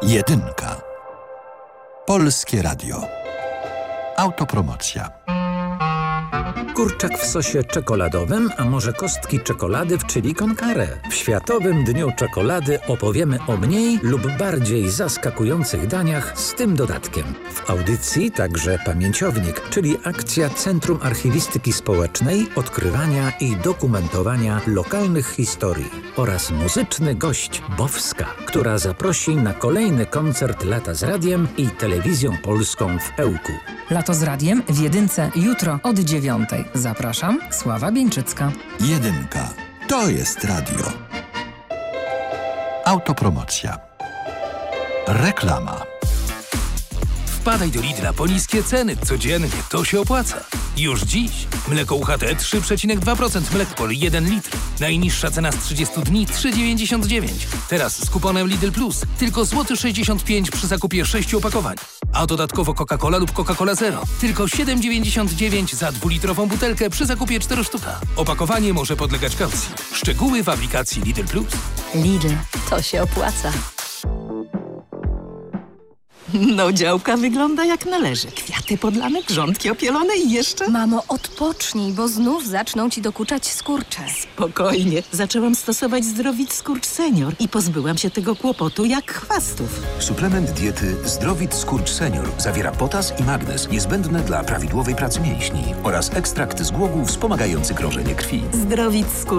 Jedynka. Polskie Radio. Autopromocja. Kurczak w sosie czekoladowym, a może kostki czekolady w chili con carne. W Światowym Dniu Czekolady opowiemy o mniej lub bardziej zaskakujących daniach z tym dodatkiem. W audycji także pamięciownik, czyli akcja Centrum Archiwistyki Społecznej, odkrywania i dokumentowania lokalnych historii oraz muzyczny gość Bowska, która zaprosi na kolejny koncert Lata z Radiem i Telewizją Polską w Ełku. Lato z Radiem w Jedynce jutro od 9. Zapraszam, Sława Bieńczycka. Jedynka. To jest radio. Autopromocja. Reklama. Wpadaj do Lidla po niskie ceny. Codziennie to się opłaca. Już dziś. Mleko UHT 3,2%, Mlekpol 1 litr. Najniższa cena z 30 dni 3,99. Teraz z kuponem Lidl Plus tylko złoty 65 przy zakupie 6 opakowań. A dodatkowo Coca-Cola lub Coca-Cola Zero. Tylko 7,99 za 2-litrową butelkę przy zakupie 4 sztuka. Opakowanie może podlegać kaucji. Szczegóły w aplikacji Lidl Plus. Lidl, to się opłaca. No, działka wygląda jak należy. Kwiaty podlane, grządki opielone i jeszcze... Mamo, odpocznij, bo znów zaczną ci dokuczać skurcze. Spokojnie. Zaczęłam stosować Zdrowit Skurcz Senior i pozbyłam się tego kłopotu jak chwastów. Suplement diety Zdrowit Skurcz Senior zawiera potas i magnez niezbędne dla prawidłowej pracy mięśni oraz ekstrakt z głogów wspomagający krążenie krwi. Zdrowit Skurcz